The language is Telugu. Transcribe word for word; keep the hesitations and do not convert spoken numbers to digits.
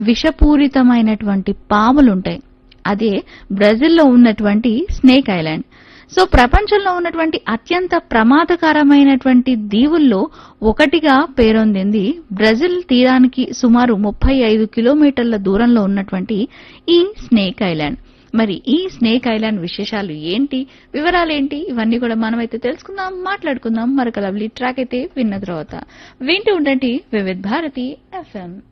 విషపూరితమైనటువంటి పాములుంటాయి. అదే బ్రెజిల్లో ఉన్నటువంటి స్నేక్ ఐలాండ్. సో ప్రపంచంలో ఉన్నటువంటి అత్యంత ప్రమాదకరమైనటువంటి దీవుల్లో ఒకటిగా పేరొందింది బ్రెజిల్ తీరానికి సుమారు ముప్పై ఐదు కిలోమీటర్ల దూరంలో ఉన్నటువంటి ఈ స్నేక్ ఐలాండ్. మరి ఈ స్నేక్ ఐలాండ్ విశేషాలు ఏంటి, వివరాలేంటి, ఇవన్నీ కూడా మనమైతే తెలుసుకుందాం, మాట్లాడుకుందాం. మరొక లవ్లీ ట్రాక్ అయితే విన్న తర్వాత వింటూ ఉండండి వివిధ భారతి ఎఫ్ఎం.